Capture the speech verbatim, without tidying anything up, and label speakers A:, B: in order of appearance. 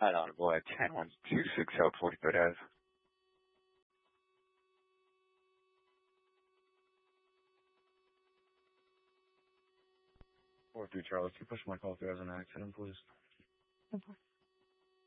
A: Right on, boy. ten one two six South forty-third Ave. four three Charlie, can you push my call through as an accident, please?
B: Of course.